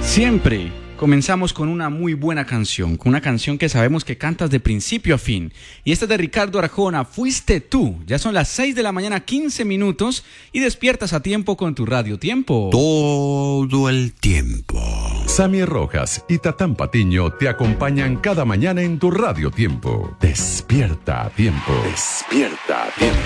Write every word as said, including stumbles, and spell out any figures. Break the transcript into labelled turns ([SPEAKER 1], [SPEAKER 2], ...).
[SPEAKER 1] Siempre comenzamos con una muy buena canción, con una canción que sabemos que cantas de principio a fin. Y esta es de Ricardo Arjona, Fuiste Tú. Ya son las seis de la mañana, quince minutos, y despiertas a tiempo con tu Radio Tiempo.
[SPEAKER 2] Todo el tiempo.
[SPEAKER 3] Sammy Rojas y Tatán Patiño te acompañan cada mañana en tu Radio Tiempo. Despierta a tiempo. Despierta a tiempo.